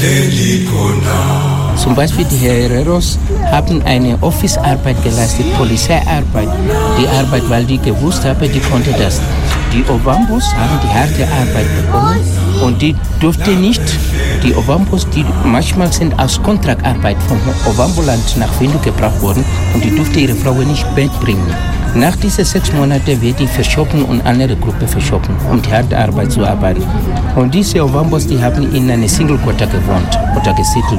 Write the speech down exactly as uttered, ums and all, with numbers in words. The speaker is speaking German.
Zum Beispiel die Herreros haben eine Office-Arbeit geleistet, Polizeiarbeit. Die Arbeit, weil die gewusst haben, die konnte das. Die Ovambos haben die harte Arbeit bekommen und die durfte nicht. Die Ovambos, die manchmal sind aus Kontraktarbeit vom Ovamboland nach Venlo gebracht worden und die durfte ihre Frau nicht mitbringen. Nach diesen sechs Monaten wird die verschoben und andere Gruppe verschoben, um die harte Arbeit zu arbeiten. Und diese Ovambos, die haben in einer Single Quarter gewohnt oder gesiedelt.